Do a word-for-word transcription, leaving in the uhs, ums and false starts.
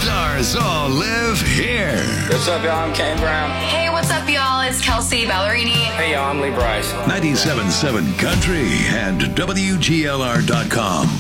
stars all live here. What's up, y'all? I'm Kane Brown. Hey, what's up, y'all? It's Kelsey Ballerini. Hey, y'all. I'm Lee Bryce. ninety-seven point seven Country and W G L R dot com.